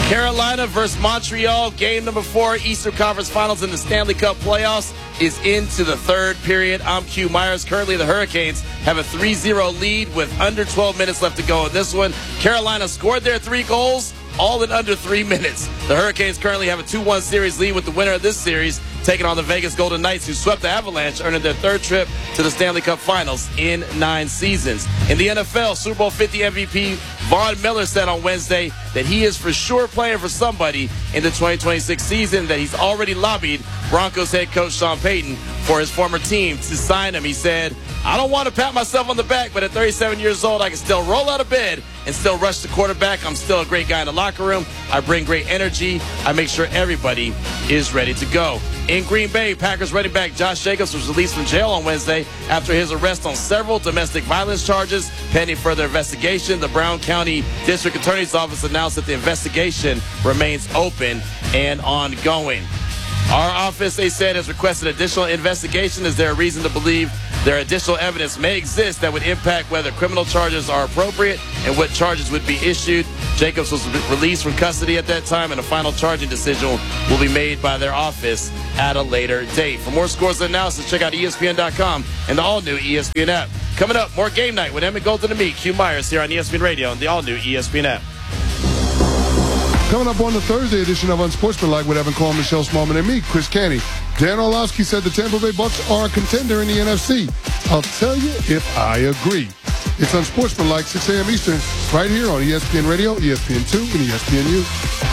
Carolina versus Montreal, game number 4, Eastern Conference Finals in the Stanley Cup playoffs is into the third period. I'm Q Myers. Currently, the Hurricanes have a 3-0 lead with under 12 minutes left to go in this one. Carolina scored their 3 goals, all in under 3 minutes. The Hurricanes currently have a 2-1 series lead with the winner of this series taking on the Vegas Golden Knights, who swept the Avalanche, earning their 3rd trip to the Stanley Cup Finals in 9 seasons. In the NFL, Super Bowl 50 MVP Von Miller said on Wednesday that he is for sure playing for somebody in the 2026 season, that he's already lobbied Broncos head coach Sean Payton for his former team to sign him. He said, "I don't want to pat myself on the back, but at 37 years old, I can still roll out of bed and still rush the quarterback. I'm still a great guy in the locker room. I bring great energy. I make sure everybody is ready to go." In Green Bay, Packers running back Josh Jacobs was released from jail on Wednesday after his arrest on several domestic violence charges. Pending further investigation, the Brown County District Attorney's Office announced that the investigation remains open and ongoing. Our office, they said, has requested additional investigation. Is there a reason to believe there additional evidence may exist that would impact whether criminal charges are appropriate and what charges would be issued? Jacobs was released from custody at that time, and a final charging decision will be made by their office at a later date. For more scores and analysis, check out ESPN.com and the all-new ESPN app. Coming up, more Game Night with Emmett Golden and me, Q Myers, here on ESPN Radio and the all-new ESPN app. Coming up on the Thursday edition of Unsportsmanlike with Evan Coleman, Michelle Smallman, and me, Chris Canty. Dan Orlovsky said the Tampa Bay Bucks are a contender in the NFC. I'll tell you if I agree. It's Unsportsmanlike, 6 a.m. Eastern, right here on ESPN Radio, ESPN2, and ESPNU.